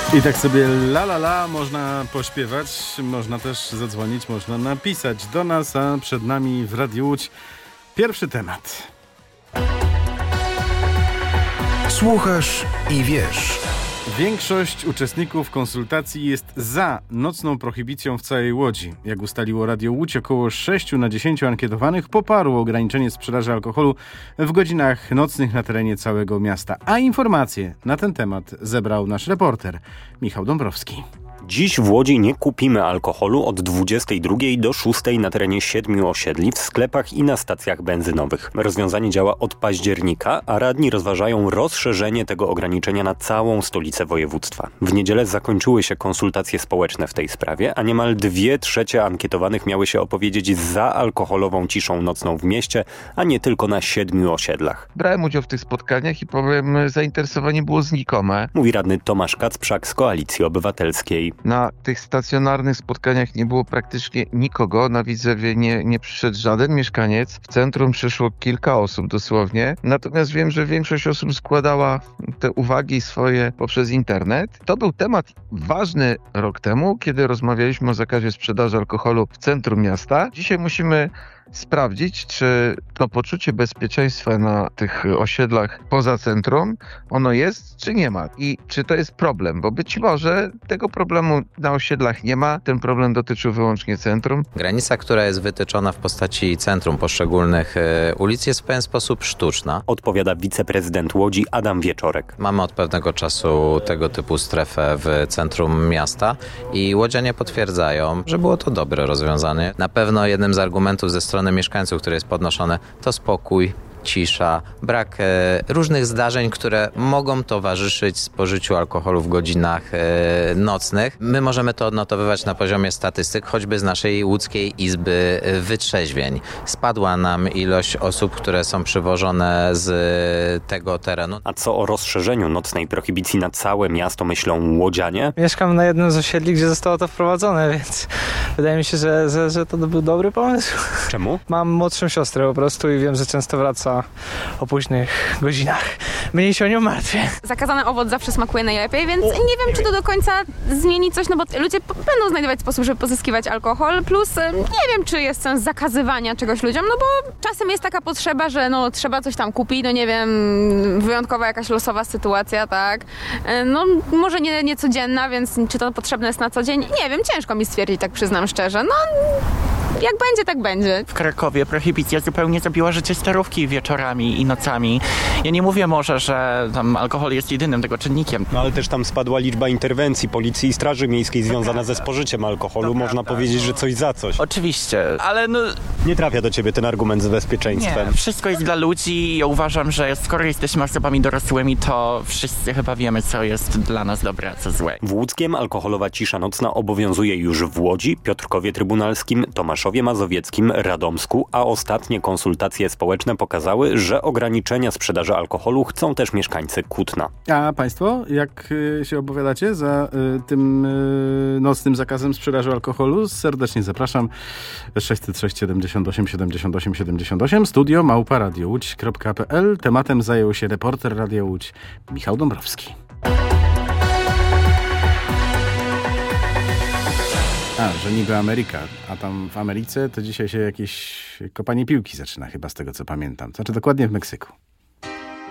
I tak sobie la la la można pośpiewać, można też zadzwonić, można napisać do nas, a przed nami w Radiu Łódź pierwszy temat. Słuchasz i wiesz. Większość uczestników konsultacji jest za nocną prohibicją w całej Łodzi. Jak ustaliło Radio Łódź, około 6 na 10 ankietowanych poparło ograniczenie sprzedaży alkoholu w godzinach nocnych na terenie całego miasta. A informacje na ten temat zebrał nasz reporter Michał Dąbrowski. Dziś w Łodzi nie kupimy alkoholu od 22 do 6 na terenie 7 osiedli, w sklepach i na stacjach benzynowych. Rozwiązanie działa od października, a radni rozważają rozszerzenie tego ograniczenia na całą stolicę województwa. W niedzielę zakończyły się konsultacje społeczne w tej sprawie, a niemal 2/3 ankietowanych miały się opowiedzieć za alkoholową ciszą nocną w mieście, a nie tylko na 7 osiedlach. Brałem udział w tych spotkaniach i powiem, zainteresowanie było znikome. Mówi radny Tomasz Kacprzak z Koalicji Obywatelskiej. Na tych stacjonarnych spotkaniach nie było praktycznie nikogo. Na Widzewie nie przyszedł żaden mieszkaniec. W centrum przyszło kilka osób dosłownie. Natomiast wiem, że większość osób składała te uwagi swoje poprzez internet. To był temat ważny rok temu, kiedy rozmawialiśmy o zakazie sprzedaży alkoholu w centrum miasta. Dzisiaj musimy sprawdzić, czy to poczucie bezpieczeństwa na tych osiedlach poza centrum, ono jest, czy nie ma. I czy to jest problem, bo być może tego problemu na osiedlach nie ma, ten problem dotyczył wyłącznie centrum. Granica, która jest wytyczona w postaci centrum poszczególnych ulic, jest w pewien sposób sztuczna. Odpowiada wiceprezydent Łodzi Adam Wieczorek. Mamy od pewnego czasu tego typu strefę w centrum miasta i łodzianie potwierdzają, że było to dobre rozwiązanie. Na pewno jednym z argumentów ze strony mieszkańców, które jest podnoszone, to spokój, cisza, brak różnych zdarzeń, które mogą towarzyszyć spożyciu alkoholu w godzinach nocnych. My możemy to odnotowywać na poziomie statystyk, choćby z naszej łódzkiej izby wytrzeźwień. Spadła nam ilość osób, które są przywożone z tego terenu. A co o rozszerzeniu nocnej prohibicji na całe miasto myślą łodzianie? Mieszkam na jednym z osiedli, gdzie zostało to wprowadzone, więc wydaje mi się, że to był dobry pomysł. Czemu? Mam młodszą siostrę po prostu i wiem, że często wraca o późnych godzinach. Mniej się o nią martwię. Zakazany owoc zawsze smakuje najlepiej, więc nie wiem, czy to do końca zmieni coś, no bo ludzie będą znajdować sposób, żeby pozyskiwać alkohol, plus nie wiem, czy jest sens zakazywania czegoś ludziom, no bo czasem jest taka potrzeba, że no trzeba coś tam kupić, no nie wiem, wyjątkowa jakaś losowa sytuacja, tak? No może nie codzienna, więc czy to potrzebne jest na co dzień? Nie wiem, ciężko mi stwierdzić, tak przyznam szczerze. No jak będzie, tak będzie. W Krakowie prohibicja zupełnie zabiła życie starówki wieczorami i nocami. Ja nie mówię może, że tam alkohol jest jedynym tego czynnikiem. No ale też tam spadła liczba interwencji Policji i Straży Miejskiej związana ze spożyciem alkoholu. Można powiedzieć, że coś za coś. Oczywiście, ale no... Nie trafia do ciebie ten argument z bezpieczeństwem. Nie, wszystko jest dla ludzi i ja uważam, że skoro jesteśmy osobami dorosłymi, to wszyscy chyba wiemy, co jest dla nas dobre, a co złe. W Łódzkiem alkoholowa cisza nocna obowiązuje już w Łodzi, Piotrkowie Trybunalskim, Tomaszowie Mazowieckim, Radomsku, a ostatnie konsultacje społeczne pokazały, że ograniczenia sprzedaży alkoholu chcą też mieszkańcy Kutna. A państwo, jak się opowiadacie za tym nocnym zakazem sprzedaży alkoholu? Serdecznie zapraszam. 606 78 78 78 studio @radiołódź.pl. Tematem zajął się reporter Radia Łódź Michał Dąbrowski. Że niby Ameryka, a tam w Ameryce to dzisiaj się jakieś kopanie piłki zaczyna chyba z tego co pamiętam. Znaczy dokładnie w Meksyku.